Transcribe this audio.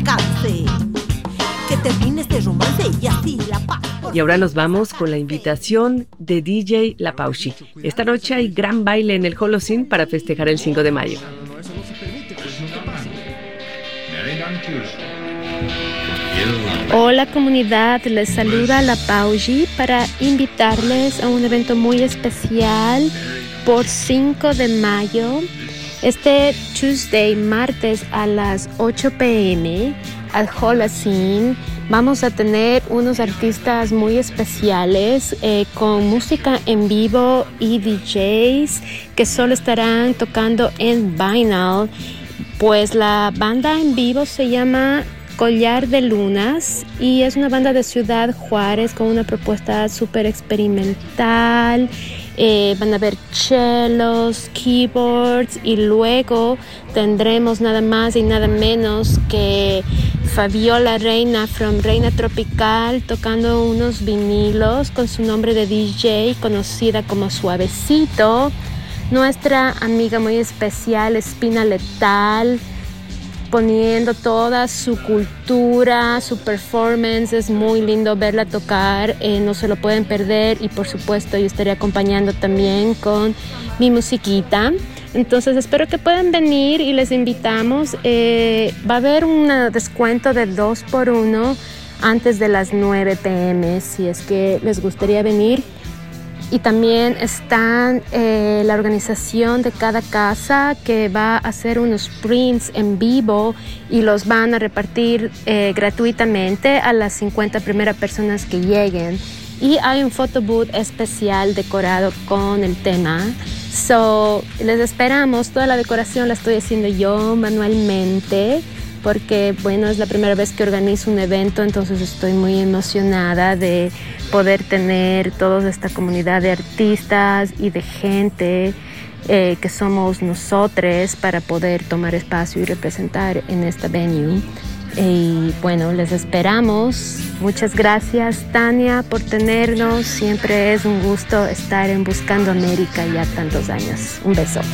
alcance. Que termine este romance y así la paz. Y ahora nos vamos con la invitación de DJ La Paushi. Esta noche hay gran baile en el Holocene para festejar el 5 de mayo. Hola comunidad, les saluda La Paushi para invitarles a un evento muy especial por 5 de mayo. Este Tuesday, martes a las 8 p.m. al Holocene vamos a tener unos artistas muy especiales con música en vivo y DJs que solo estarán tocando en vinyl. Pues la banda en vivo se llama Collar de Lunas y es una banda de Ciudad Juárez con una propuesta súper experimental. Van a haber cellos, keyboards y luego tendremos nada más y nada menos que Fabiola Reina from Reina Tropical tocando unos vinilos con su nombre de DJ conocida como Suavecito. Nuestra amiga muy especial Espina Letal poniendo toda su cultura, su performance. Es muy lindo verla tocar, no se lo pueden perder y por supuesto yo estaré acompañando también con mi musiquita. Entonces espero que puedan venir y les invitamos. Va a haber un descuento de 2x1 antes de las 9 p.m. si es que les gustaría venir. Y también están la organización de cada casa que va a hacer unos prints en vivo y los van a repartir gratuitamente a las 50 primeras personas que lleguen. Y hay un photobooth especial decorado con el tema. So, les esperamos. Toda la decoración la estoy haciendo yo manualmente porque, bueno, es la primera vez que organizo un evento, entonces estoy muy emocionada de poder tener toda esta comunidad de artistas y de gente que somos nosotros para poder tomar espacio y representar en esta venue. Y bueno, les esperamos. Muchas gracias, Tania, por tenernos. Siempre es un gusto estar en Buscando América ya tantos años. Un beso.